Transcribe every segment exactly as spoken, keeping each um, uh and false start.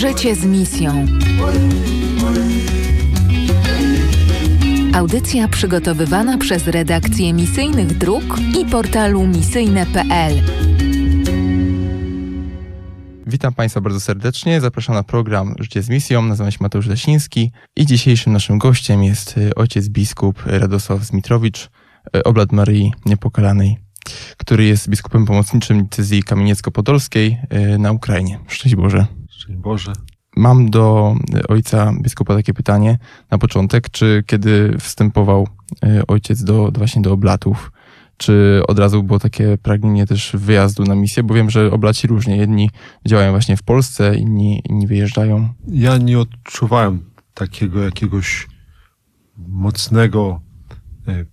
Życie z misją. Audycja przygotowywana przez redakcję Misyjnych Dróg i portalu misyjne kropka pe el. Witam Państwa bardzo serdecznie. Zapraszam na program Życie z misją. Nazywam się Mateusz Lesiński i dzisiejszym naszym gościem jest ojciec biskup Radosław Zmitrowicz, oblat Maryi Niepokalanej, który jest biskupem pomocniczym diecezji kamieniecko-podolskiej na Ukrainie. Szczęść Boże. Szczęść Boże. Mam do ojca biskupa takie pytanie na początek. Czy kiedy wstępował ojciec do, właśnie do oblatów, czy od razu było takie pragnienie też wyjazdu na misję? Bo wiem, że oblaci różnie. Jedni działają właśnie w Polsce, inni, inni wyjeżdżają. Ja nie odczuwałem takiego jakiegoś mocnego, e,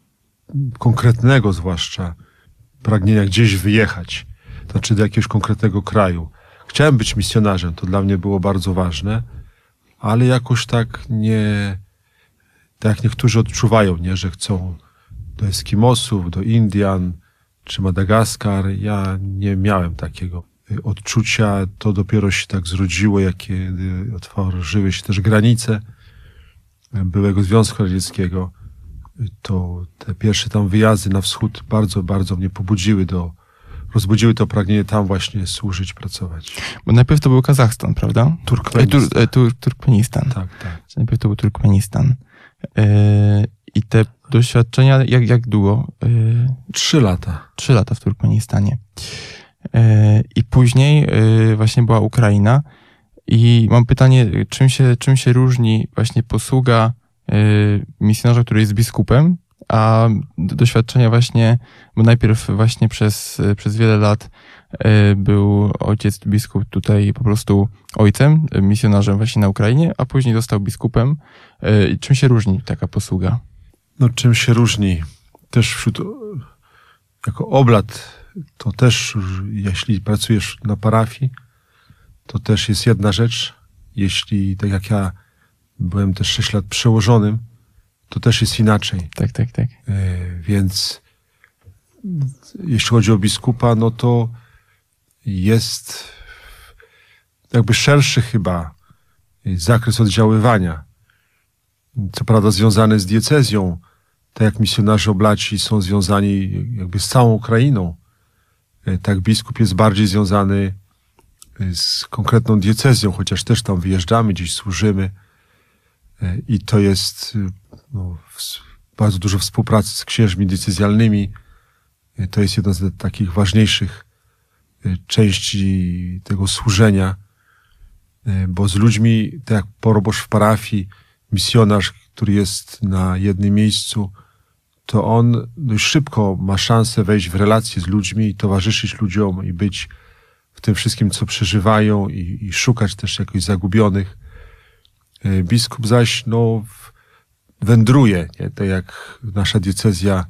konkretnego zwłaszcza pragnienia gdzieś wyjechać. To znaczy do jakiegoś konkretnego kraju. Chciałem być misjonarzem, to dla mnie było bardzo ważne, ale jakoś tak nie, tak jak niektórzy odczuwają, nie, że chcą do Eskimosów, do Indian czy Madagaskar. Ja nie miałem takiego odczucia. To dopiero się tak zrodziło, jak kiedy otworzyły się też granice byłego Związku Radzieckiego. To te pierwsze tam wyjazdy na wschód bardzo, bardzo mnie pobudziły do rozbudziły to pragnienie tam właśnie służyć, pracować. Bo najpierw to był Kazachstan, prawda? Turkmenistan. E, tur, e, tur, Turkmenistan. Tak, tak. Najpierw to był Turkmenistan. E, I te doświadczenia, jak, jak długo? E, Trzy lata. Trzy lata w Turkmenistanie. E, I później e, właśnie była Ukraina. I mam pytanie, czym się, czym się różni właśnie posługa e, misjonarza, który jest biskupem, a doświadczenia właśnie, bo najpierw właśnie przez, przez wiele lat był ojciec biskup tutaj po prostu ojcem, misjonarzem właśnie na Ukrainie, a później został biskupem. Czym się różni taka posługa? No czym się różni? Też wśród, jako oblat, to też, jeśli pracujesz na parafii, to też jest jedna rzecz. Jeśli, tak jak ja byłem też sześć lat przełożonym, to też jest inaczej. Tak, tak, tak. E, więc jeśli chodzi o biskupa, no to jest jakby szerszy chyba zakres oddziaływania. Co prawda związany z diecezją, tak jak misjonarze oblaci są związani jakby z całą Ukrainą, e, tak biskup jest bardziej związany z konkretną diecezją, chociaż też tam wyjeżdżamy, gdzieś służymy. E, I to jest no, bardzo dużo współpracy z księżmi diecezjalnymi. To jest jedna z takich ważniejszych części tego służenia, bo z ludźmi, tak jak proboszcz w parafii, misjonarz, który jest na jednym miejscu, to on dość szybko ma szansę wejść w relacje z ludźmi i towarzyszyć ludziom i być w tym wszystkim, co przeżywają i, i szukać też jakoś zagubionych. Biskup zaś, no, wędruje, nie? Tak jak nasza diecezja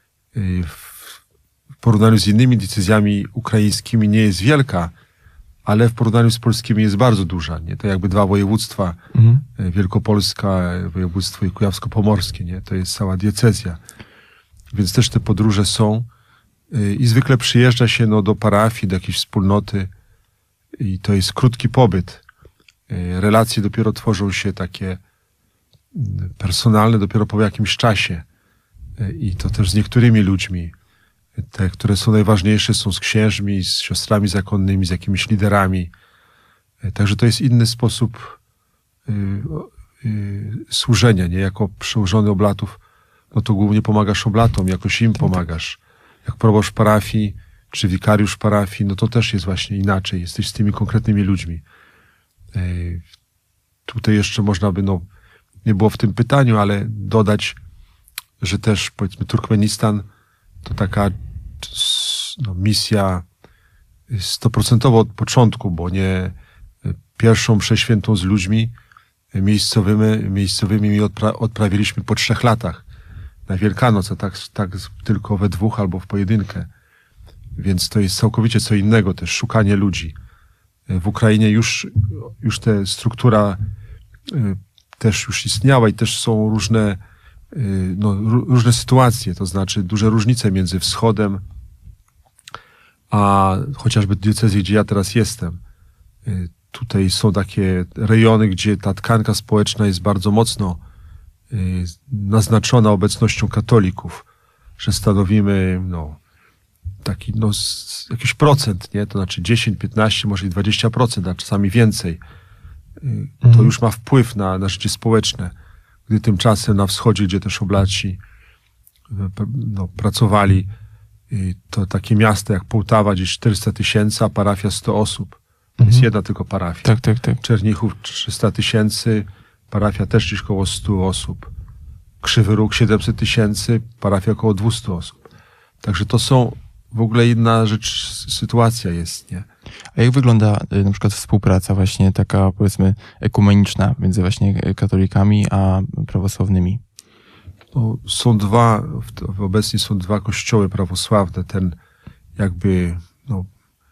w porównaniu z innymi diecezjami ukraińskimi nie jest wielka, ale w porównaniu z polskimi jest bardzo duża, nie? To jakby dwa województwa, mhm. Wielkopolska, województwo kujawsko-pomorskie, nie? To jest cała diecezja. Więc też te podróże są i zwykle przyjeżdża się no, do parafii, do jakiejś wspólnoty i to jest krótki pobyt. Relacje dopiero tworzą się takie personalne dopiero po jakimś czasie. I to też z niektórymi ludźmi. Te, które są najważniejsze, są z księżmi, z siostrami zakonnymi, z jakimiś liderami. Także to jest inny sposób y, y, służenia, nie? Jako przełożony oblatów, no to głównie pomagasz oblatom, jakoś im pomagasz. Jak proboszcz parafii, czy wikariusz parafii, no to też jest właśnie inaczej. Jesteś z tymi konkretnymi ludźmi. Y, tutaj jeszcze można by, no, nie było w tym pytaniu, ale dodać, że też powiedzmy Turkmenistan to taka no, misja stoprocentowo od początku, bo nie pierwszą mszę świętą z ludźmi miejscowymi, miejscowymi mi odpra- odprawiliśmy po trzech latach na Wielkanoc, a tak, tak tylko we dwóch albo w pojedynkę. Więc to jest całkowicie co innego też, szukanie ludzi. W Ukrainie już, już ta struktura też już istniała i też są różne, no, różne sytuacje, to znaczy duże różnice między wschodem a chociażby diecezji, gdzie ja teraz jestem. tutaj są takie rejony, gdzie ta tkanka społeczna jest bardzo mocno y, naznaczona obecnością katolików, że stanowimy no, taki no, z, jakiś procent, nie? To znaczy dziesięć, piętnaście, może i dwadzieścia procent, a czasami więcej. Y, to Mhm. już ma wpływ na, na życie społeczne. Gdy tymczasem na wschodzie, gdzie też oblaci no, pracowali, y, to takie miasta jak Połtawa, gdzieś czterysta tysięcy, a parafia sto osób. Mhm. Jest jedna tylko parafia. Tak, tak, tak. Czernichów trzysta tysięcy, parafia też gdzieś koło stu osób. Krzywy Róg siedemset tysięcy, parafia około dwieście osób. Także to są w ogóle inna rzecz, sytuacja jest, nie? A jak wygląda y, na przykład współpraca właśnie taka, powiedzmy, ekumeniczna między właśnie katolikami a prawosławnymi? No, są dwa, w- obecnie są dwa kościoły prawosławne, ten jakby no,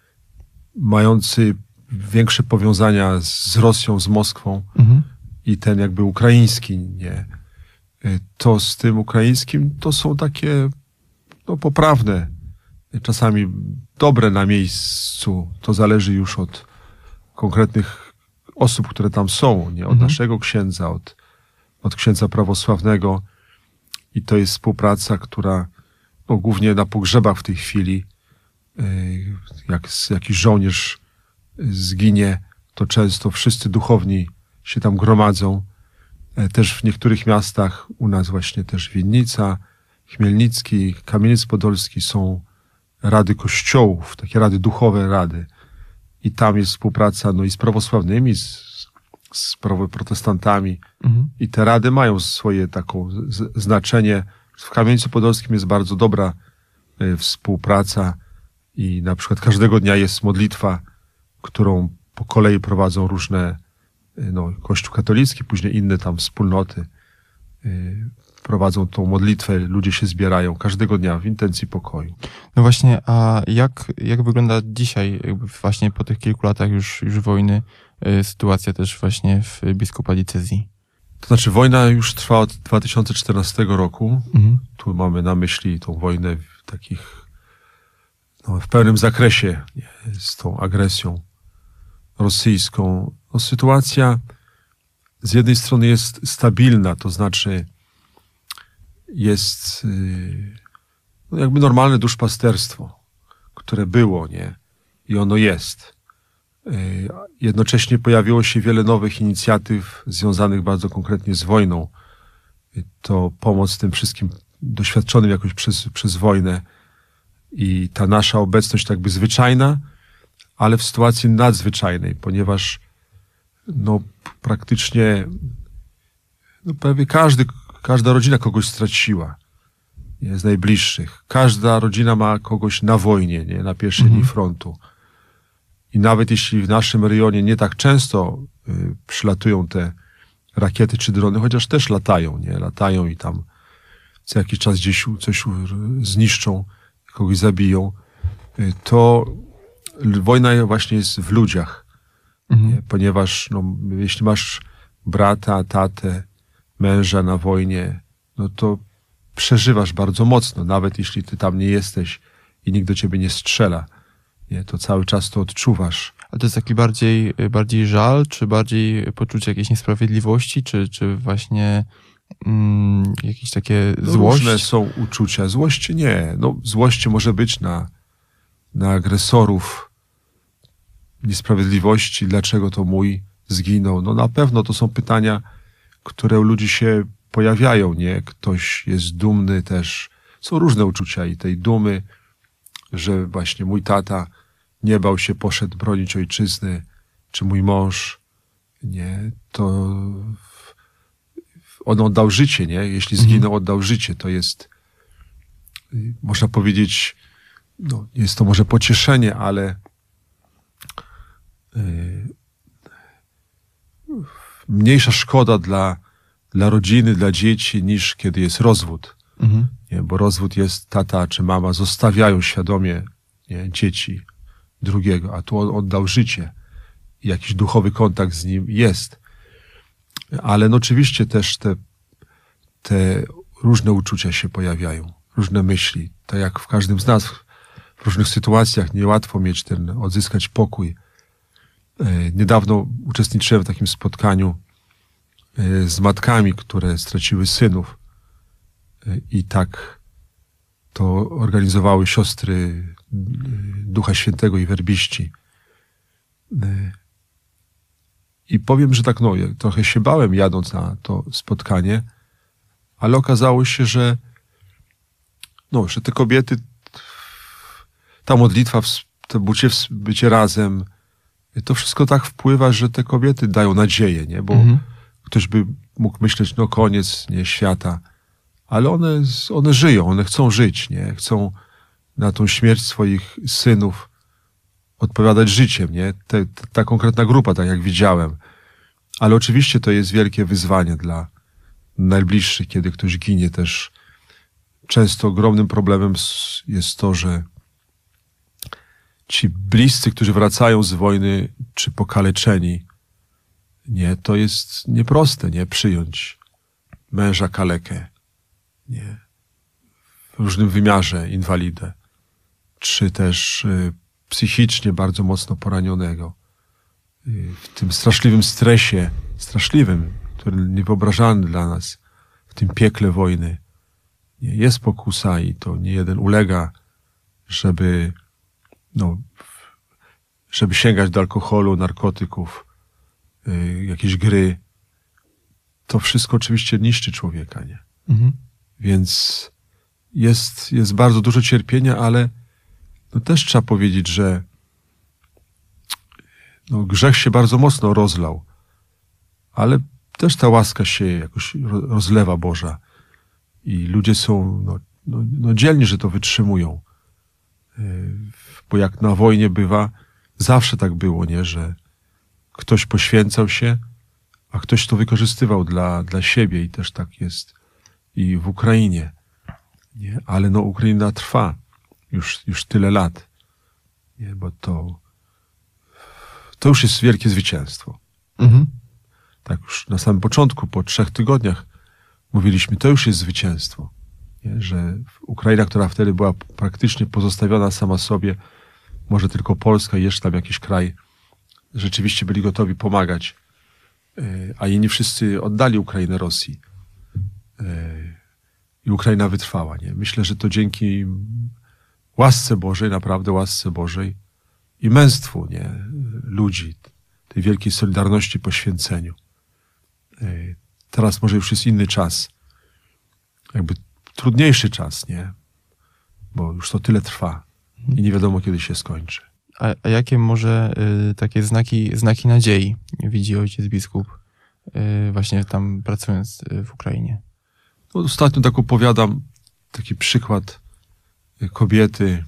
mający większe powiązania z Rosją, z Moskwą Mhm. i ten jakby ukraiński, nie. Y, To z tym ukraińskim to są takie no, poprawne, czasami dobre na miejscu. To zależy już od konkretnych osób, które tam są, nie? Od Mhm. naszego księdza, od, od księdza prawosławnego. I to jest współpraca, która no, głównie na pogrzebach w tej chwili, y, jak z- jakiś żołnierz y, zginie, to często wszyscy duchowni się tam gromadzą. E, Też w niektórych miastach, u nas właśnie też Winnica, Chmielnicki, Kamieniec-Podolski są rady kościołów, takie rady duchowe rady. I tam jest współpraca no i z prawosławnymi, z, z prawo- protestantami. Mhm. I te rady mają swoje taką z, znaczenie. W Kamieńcu Podolskim jest bardzo dobra y, współpraca i na przykład każdego dnia jest modlitwa, którą po kolei prowadzą różne, y, no, Kościół katolicki, później inne tam wspólnoty. Y, prowadzą tą modlitwę, ludzie się zbierają każdego dnia w intencji pokoju. No właśnie, a jak, jak wygląda dzisiaj, jakby właśnie po tych kilku latach już, już wojny, y, sytuacja też właśnie w biskupa diecezji? To znaczy wojna już trwa od dwa tysiące czternastego roku. Mhm. Tu mamy na myśli tą wojnę w takich, no, w pełnym zakresie, nie, z tą agresją rosyjską. No, sytuacja z jednej strony jest stabilna, to znaczy jest yy, no, jakby normalne duszpasterstwo, które było, nie? I ono jest. Yy, jednocześnie pojawiło się wiele nowych inicjatyw związanych bardzo konkretnie z wojną. Yy, to pomoc tym wszystkim doświadczonym jakoś przez, przez wojnę i ta nasza obecność jakby zwyczajna, ale w sytuacji nadzwyczajnej, ponieważ no praktycznie no prawie każdy, każda rodzina kogoś straciła, nie, z najbliższych. Każda rodzina ma kogoś na wojnie, nie, na pierwszej Mhm. linii frontu. I nawet jeśli w naszym rejonie nie tak często y, przylatują te rakiety czy drony, chociaż też latają, nie, latają i tam co jakiś czas gdzieś u- coś u- zniszczą, kogoś zabiją, y, to l- wojna właśnie jest w ludziach. Mhm. Nie? Ponieważ no, jeśli masz brata, tatę, męża na wojnie, no to przeżywasz bardzo mocno, nawet jeśli ty tam nie jesteś i nikt do ciebie nie strzela. Nie? To cały czas to odczuwasz. A to jest taki bardziej, bardziej żal, czy bardziej poczucie jakiejś niesprawiedliwości, czy, czy właśnie mm, jakieś takie No, złość? różne są uczucia. Złości nie. No, złości może być na, na agresorów, niesprawiedliwości, dlaczego to mój zginął. No na pewno to są pytania, które u ludzi się pojawiają, nie? Ktoś jest dumny też. Są różne uczucia i tej dumy, że właśnie mój tata nie bał się, poszedł bronić ojczyzny, czy mój mąż, nie? To w- w- on oddał życie, nie? Jeśli zginął, oddał życie. To jest, y, można powiedzieć, no, jest to może pocieszenie, ale y, mniejsza szkoda dla, dla rodziny, dla dzieci, niż kiedy jest rozwód. Mhm. Nie? Bo rozwód jest, tata czy mama zostawiają świadomie, nie? Dzieci drugiego, a tu on oddał życie. I jakiś duchowy kontakt z nim jest. Ale no oczywiście też te, te różne uczucia się pojawiają, różne myśli. Tak jak w każdym z nas w różnych sytuacjach niełatwo mieć ten, odzyskać pokój. Niedawno uczestniczyłem w takim spotkaniu z matkami, które straciły synów. I tak to organizowały siostry Ducha Świętego i werbiści. I powiem, że tak, no, ja trochę się bałem jadąc na to spotkanie, ale okazało się, że no, że te kobiety, ta modlitwa, to bycie, bycie razem, to wszystko tak wpływa, że te kobiety dają nadzieję, nie? Bo mhm. ktoś by mógł myśleć, no koniec, nie, świata, ale one, one żyją, one chcą żyć, nie? Chcą na tą śmierć swoich synów odpowiadać życiem, nie? Te, te, ta konkretna grupa, tak jak widziałem. Ale oczywiście to jest wielkie wyzwanie dla najbliższych, kiedy ktoś ginie też. Często ogromnym problemem jest to, że ci bliscy, którzy wracają z wojny, czy pokaleczeni, nie, to jest nieproste, nie, przyjąć męża kalekę, nie, w różnym wymiarze inwalidę, czy też y, psychicznie bardzo mocno poranionego. Y, w tym straszliwym stresie, straszliwym, który niewyobrażalny dla nas, w tym piekle wojny, nie, jest pokusa i to nie jeden ulega, żeby no, żeby sięgać do alkoholu, narkotyków, y, jakieś gry. To wszystko oczywiście niszczy człowieka, nie? Mhm. Więc jest, jest bardzo dużo cierpienia, ale no też trzeba powiedzieć, że no, grzech się bardzo mocno rozlał, ale też ta łaska się jakoś rozlewa Boża i ludzie są no, no, no dzielni, że to wytrzymują. Bo jak na wojnie bywa, zawsze tak było, nie, że ktoś poświęcał się, a ktoś to wykorzystywał dla, dla siebie i też tak jest i w Ukrainie. Nie? Ale no Ukraina trwa już, już tyle lat, nie? Bo to to już jest wielkie zwycięstwo. Mhm. Tak już na samym początku, po trzech tygodniach mówiliśmy, to już jest zwycięstwo. Nie? Że Ukraina, która wtedy była praktycznie pozostawiona sama sobie, może tylko Polska i jeszcze tam jakiś kraj, rzeczywiście byli gotowi pomagać, a inni wszyscy oddali Ukrainę Rosji. I Ukraina wytrwała. Nie? Myślę, że to dzięki łasce Bożej, naprawdę łasce Bożej i męstwu, nie? Ludzi, tej wielkiej solidarności, poświęceniu. Teraz może już jest inny czas. Jakby trudniejszy czas, nie? Bo już to tyle trwa i nie wiadomo, kiedy się skończy. A, a jakie może y, takie znaki, znaki nadziei widzi ojciec biskup y, właśnie tam pracując w Ukrainie? No, ostatnio tak opowiadam taki przykład kobiety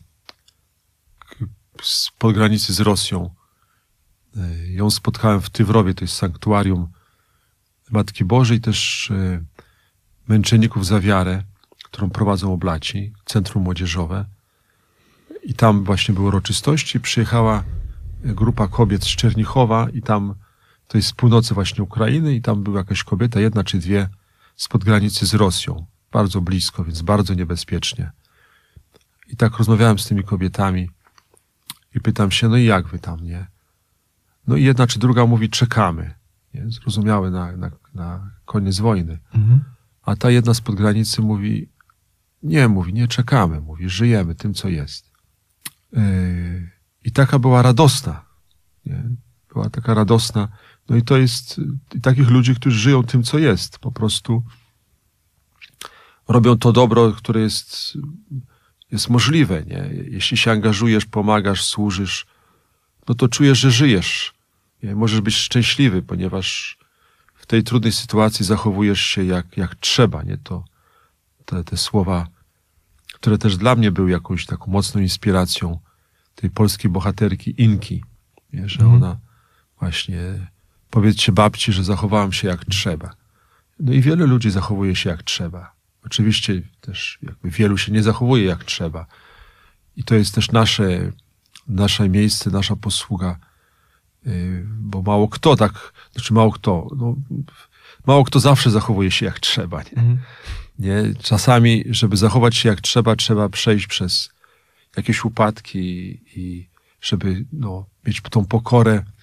spod granicy z Rosją. Ją spotkałem w Tywrowie, to jest sanktuarium Matki Bożej, też y, męczenników za wiarę, którą prowadzą oblaci, centrum młodzieżowe. I tam właśnie były uroczystości. Przyjechała grupa kobiet z Czernichowa i tam, to jest z północy właśnie Ukrainy, i tam była jakaś kobieta, jedna czy dwie, spod granicy z Rosją. Bardzo blisko, więc bardzo niebezpiecznie. I tak rozmawiałem z tymi kobietami i pytam się, no i jak wy tam, nie? No i jedna czy druga mówi, czekamy. Nie? Zrozumiałe na, na, na koniec wojny. Mhm. A ta jedna spod granicy mówi, nie, mówi, nie czekamy, mówi, żyjemy tym, co jest. Yy, I taka była radosna. Nie? Była taka radosna. No i to jest i takich ludzi, którzy żyją tym, co jest. Po prostu robią to dobro, które jest, jest możliwe. Nie? Jeśli się angażujesz, pomagasz, służysz, no to czujesz, że żyjesz. Nie? Możesz być szczęśliwy, ponieważ w tej trudnej sytuacji zachowujesz się jak, jak trzeba. Nie? To te, te słowa, które też dla mnie były jakąś taką mocną inspiracją tej polskiej bohaterki Inki, nie? Że mm. ona właśnie, powiedzcie babci, że zachowałam się jak trzeba. No i wiele ludzi zachowuje się jak trzeba. Oczywiście też jakby wielu się nie zachowuje jak trzeba. I to jest też nasze, nasze miejsce, nasza posługa, yy, bo mało kto tak, znaczy mało kto, no, mało kto zawsze zachowuje się jak trzeba. Nie? Mm. Nie? Czasami, żeby zachować się jak trzeba, trzeba przejść przez jakieś upadki i żeby no, mieć tą pokorę,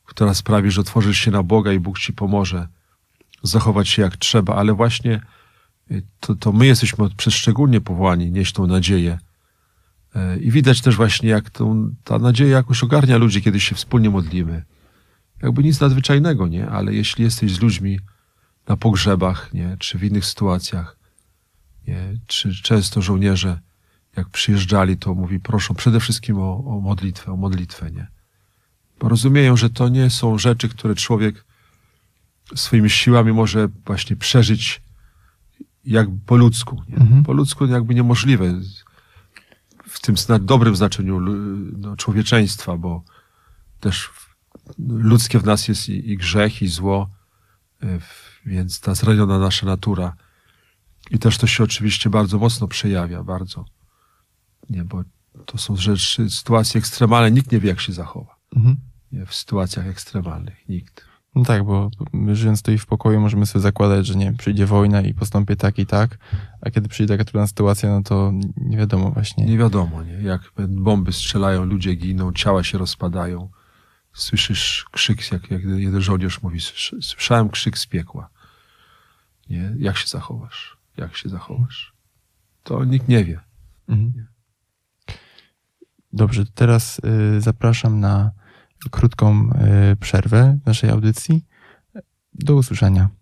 która sprawi, że otworzysz się na Boga i Bóg ci pomoże zachować się jak trzeba, ale właśnie to, to my jesteśmy przez szczególnie powołani nieść tą nadzieję. I widać też właśnie, jak tą, ta nadzieja jakoś ogarnia ludzi, kiedy się wspólnie modlimy. Jakby nic nadzwyczajnego, nie? Ale jeśli jesteś z ludźmi na pogrzebach, nie? Czy w innych sytuacjach, nie? Czy często żołnierze, jak przyjeżdżali, to mówi, proszą przede wszystkim o, o modlitwę, o modlitwę, nie? Bo rozumieją, że to nie są rzeczy, które człowiek swoimi siłami może właśnie przeżyć jak po ludzku. Nie? Mhm. Po ludzku jakby niemożliwe. W tym dobrym znaczeniu no, człowieczeństwa, bo też ludzkie w nas jest i, i grzech, i zło, więc ta zraniona nasza natura. I też to się oczywiście bardzo mocno przejawia, bardzo. Nie, bo to są rzeczy, sytuacje ekstremalne, nikt nie wie, jak się zachowa. Mhm. Nie, w sytuacjach ekstremalnych, nikt. No tak, bo my żyjąc tutaj w pokoju możemy sobie zakładać, że nie przyjdzie wojna i postąpię tak i tak, a kiedy przyjdzie taka trudna sytuacja, no to nie wiadomo właśnie. Nie wiadomo, nie? Jak bomby strzelają, ludzie giną, ciała się rozpadają. Słyszysz krzyk, jak, jak jeden żołnierz mówi, słyszałem krzyk z piekła. Nie? Jak się zachowasz? Jak się zachowasz? To nikt nie wie. Mhm. Nie? Dobrze, teraz y, zapraszam na krótką y, przerwę w naszej audycji. Do usłyszenia.